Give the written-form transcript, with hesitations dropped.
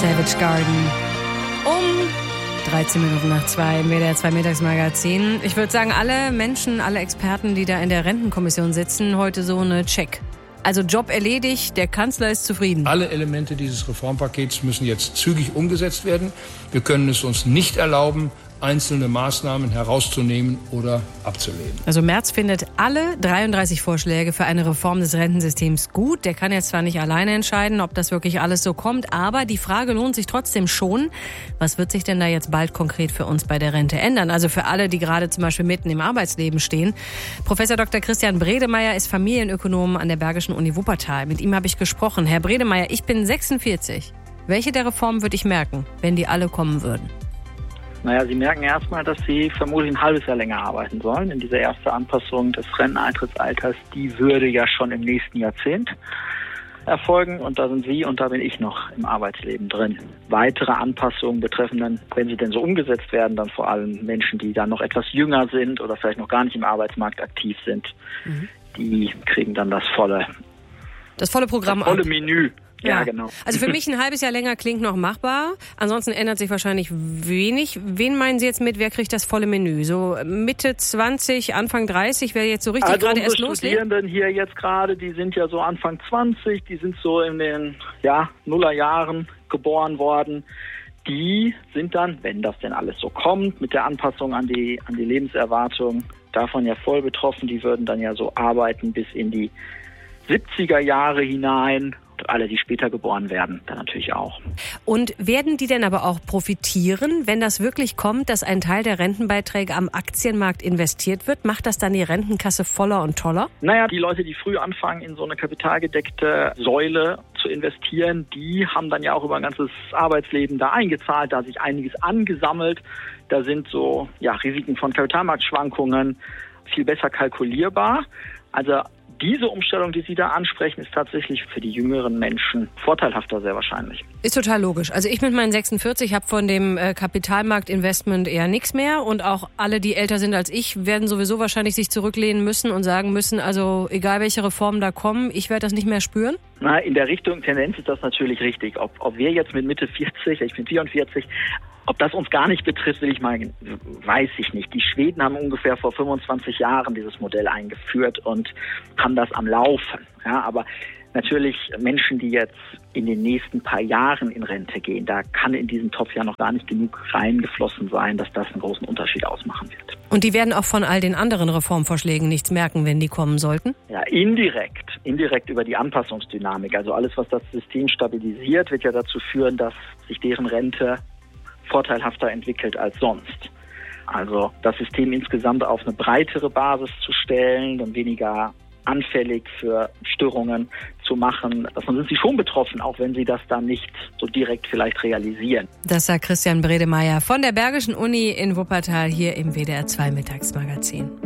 Savage Garden. 13:02 im WDR 2 Mittagsmagazin. Ich würde sagen, alle Menschen, alle Experten, die da in der Rentenkommission sitzen, heute so eine Check. Also Job erledigt, der Kanzler ist zufrieden. Alle Elemente dieses Reformpakets müssen jetzt zügig umgesetzt werden. Wir können es uns nicht erlauben, einzelne Maßnahmen herauszunehmen oder abzulehnen. Also Merz findet alle 33 Vorschläge für eine Reform des Rentensystems gut. Der kann jetzt zwar nicht alleine entscheiden, ob das wirklich alles so kommt, aber die Frage lohnt sich trotzdem schon. Was wird sich denn da jetzt bald konkret für uns bei der Rente ändern? Also für alle, die gerade zum Beispiel mitten im Arbeitsleben stehen. Professor Dr. Christian Bredemeier ist Familienökonom an der Bergischen Uni Wuppertal. Mit ihm habe ich gesprochen. Herr Bredemeier, ich bin 46. Welche der Reformen würde ich merken, wenn die alle kommen würden? Naja, Sie merken erstmal, dass Sie vermutlich ein halbes Jahr länger arbeiten sollen. Denn diese erste Anpassung des Renteneintrittsalters, die würde ja schon im nächsten Jahrzehnt erfolgen. Und da sind Sie und da bin ich noch im Arbeitsleben drin. Weitere Anpassungen betreffen dann, wenn sie denn so umgesetzt werden, dann vor allem Menschen, die dann noch etwas jünger sind oder vielleicht noch gar nicht im Arbeitsmarkt aktiv sind. Die kriegen dann das volle Programm das volle Menü. Ja, genau. Also für mich ein halbes Jahr länger klingt noch machbar. Ansonsten ändert sich wahrscheinlich wenig. Wen meinen Sie jetzt mit, wer kriegt das volle Menü? So Mitte 20, Anfang 30, wer jetzt so richtig gerade erst loslegt? Die Studierenden hier jetzt gerade, die sind ja so Anfang 20, die sind so in den Nullerjahren geboren worden. Die sind dann, wenn das denn alles so kommt, mit der Anpassung an die Lebenserwartung, davon ja voll betroffen. Die würden dann ja so arbeiten bis in die 70er Jahre hinein. Und alle, die später geboren werden, dann natürlich auch. Und werden die denn aber auch profitieren, wenn das wirklich kommt, dass ein Teil der Rentenbeiträge am Aktienmarkt investiert wird? Macht das dann die Rentenkasse voller und toller? Naja, die Leute, die früh anfangen, in so eine kapitalgedeckte Säule zu investieren, die haben dann ja auch über ein ganzes Arbeitsleben da eingezahlt, da hat sich einiges angesammelt. Da sind so Risiken von Kapitalmarktschwankungen viel besser kalkulierbar. Also diese Umstellung, die Sie da ansprechen, ist tatsächlich für die jüngeren Menschen vorteilhafter sehr wahrscheinlich. Ist total logisch. Also ich mit meinen 46 habe von dem Kapitalmarktinvestment eher nichts mehr und auch alle, die älter sind als ich, werden sowieso wahrscheinlich sich zurücklehnen müssen und sagen müssen, also egal welche Reformen da kommen, ich werde das nicht mehr spüren. Na, in der Richtung Tendenz ist das natürlich richtig. Ob wir jetzt mit Mitte 40, ich bin 44, ob das uns gar nicht betrifft, weiß ich nicht. Die Schweden haben ungefähr vor 25 Jahren dieses Modell eingeführt und haben das am Laufen. Ja, aber natürlich Menschen, die jetzt in den nächsten paar Jahren in Rente gehen, da kann in diesen Topf ja noch gar nicht genug reingeflossen sein, dass das einen großen Unterschied ausmachen wird. Und die werden auch von all den anderen Reformvorschlägen nichts merken, wenn die kommen sollten? Ja, indirekt über die Anpassungsdynamik. Also alles, was das System stabilisiert, wird ja dazu führen, dass sich deren Rente vorteilhafter entwickelt als sonst. Also das System insgesamt auf eine breitere Basis zu stellen, dann weniger anfällig für Störungen zu machen. Davon sind sie schon betroffen, auch wenn sie das dann nicht so direkt vielleicht realisieren. Das sagt Christian Bredemeier von der Bergischen Uni in Wuppertal hier im WDR 2 Mittagsmagazin.